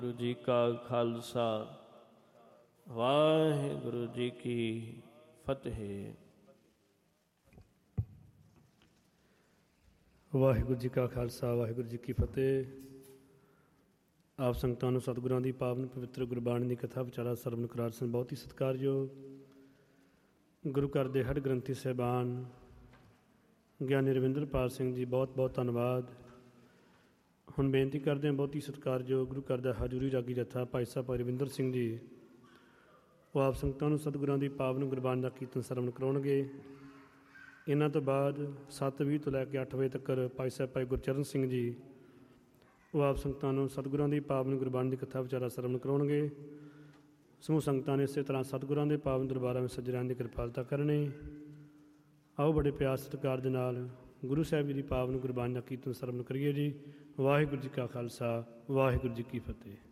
ਵਾਹਿਗੁਰੂ ਜੀ ਕਾ ਖਾਲਸਾ ਵਾਹਿਗੁਰੂ ਜੀ ਕੀ ਫਤਿਹ। ਵਾਹਿਗੁਰੂ ਜੀ ਕਾ ਖਾਲਸਾ ਵਾਹਿਗੁਰੂ ਜੀ ਕੀ ਫਤਿਹ। ਆਪ ਸੰਗਤਾਂ ਨੂੰ ਸਤਿਗੁਰਾਂ ਦੀ ਪਾਵਨ ਪਵਿੱਤਰ ਗੁਰਬਾਣੀ ਦੀ ਕਥਾ ਵਿਚਾਰਾ ਸਰਵਣ ਕਰਾਰ ਸਨ। ਬਹੁਤ ਹੀ ਸਤਿਕਾਰਯੋਗ ਗੁਰੂ ਘਰ ਦੇ ਹਰ ਗ੍ਰੰਥੀ ਸਾਹਿਬਾਨ ਗਿਆਨੀ ਰਵਿੰਦਰਪਾਲ ਸਿੰਘ ਜੀ, ਬਹੁਤ ਬਹੁਤ ਧੰਨਵਾਦ। ਹੁਣ ਬੇਨਤੀ ਕਰਦੇ ਹਾਂ ਬਹੁਤ ਹੀ ਸਤਿਕਾਰਯੋਗ ਗੁਰੂ ਘਰ ਦਾ ਹਜ਼ੂਰੀ ਰਾਗੀ ਜੱਥਾ ਭਾਈ ਸਾਹਿਬ ਭਾਈ ਰਵਿੰਦਰ ਸਿੰਘ ਜੀ, ਉਹ ਆਪ ਸੰਗਤਾਂ ਨੂੰ ਸਤਿਗੁਰਾਂ ਦੀ ਪਾਵਨ ਗੁਰਬਾਣੀ ਦਾ ਕੀਰਤਨ ਸਰਵਣ ਕਰਾਉਣਗੇ। ਇਹਨਾਂ ਤੋਂ ਬਾਅਦ 7:20 ਤੋਂ ਲੈ ਕੇ 8 ਵਜੇ ਤੱਕ ਭਾਈ ਸਾਹਿਬ ਭਾਈ ਗੁਰਚਰਨ ਸਿੰਘ ਜੀ, ਉਹ ਆਪ ਸੰਗਤਾਂ ਨੂੰ ਸਤਿਗੁਰਾਂ ਦੀ ਪਾਵਨ ਗੁਰਬਾਣੀ ਦੀ ਕਥਾ ਵਿਚਾਰਾ ਸਰਵਣ ਕਰਾਉਣਗੇ। ਸਮੂਹ ਸੰਗਤਾਂ ਨੇ ਇਸੇ ਤਰ੍ਹਾਂ ਸਤਿਗੁਰਾਂ ਦੇ ਪਾਵਨ ਦਰਬਾਰਾਂ ਵਿੱਚ ਸੱਜਣਾਂ ਦੀ ਕਿਰਪਾਲਤਾ ਕਰਨੀ। ਆਓ ਬੜੇ ਪਿਆਰ ਸਤਿਕਾਰ ਦੇ ਨਾਲ ਗੁਰੂ ਸਾਹਿਬ ਜੀ ਦੀ ਪਾਵਨ ਗੁਰਬਾਣੀ ਦਾ ਕੀਰਤਨ ਸਰਵਣ ਕਰੀਏ ਜੀ। ਵਾਹਿਗੁਰੂ ਜੀ ਕਾ ਖਾਲਸਾ ਵਾਹਿਗੁਰੂ ਜੀ ਕੀ ਫਤਿਹ।